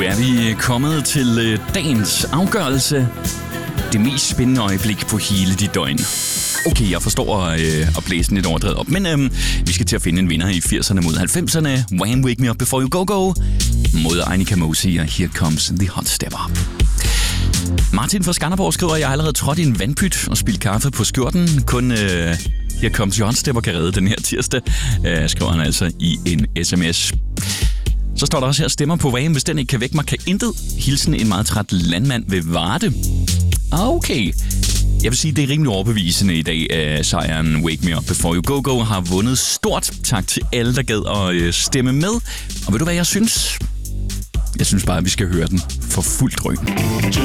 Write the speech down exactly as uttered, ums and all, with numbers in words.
er vi kommet til dagens afgørelse. Det mest spændende øjeblik på hele dit døgn. Okay, jeg forstår øh, at blæse lidt overdrevet op, men øh, vi skal til at finde en vinder i firserne mod halvfemserne. Wham! Wake Me Up Before You Go Go mod Ainika Mosi og Here Comes the Hot Stepper. Martin fra Skanderborg skriver, at jeg har allerede trådt i en vandpyt og spildt kaffe på skjorten. Kun øh, Here Comes the Hot Stepper kan redde den her tirsdag, øh, skriver han altså i en sms. Så står der også her, stemmer på Wham! Hvis den ikke kan vække mig, kan intet. Hilsen en meget træt landmand ved Varde. Okay. Jeg vil sige, det er rimelig overbevisende i dag, at sejren Wake Me Up Before You Go Go har vundet stort. Tak til alle, der gad at stemme med. Og ved du, hvad jeg synes? Jeg synes bare, at vi skal høre den for fuldt drøn.